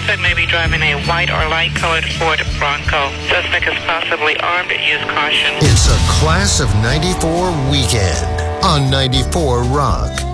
Suspect may be driving a white or light-colored Ford Bronco. Suspect is possibly armed. Use caution. It's a Class of 94 weekend on 94 Rock.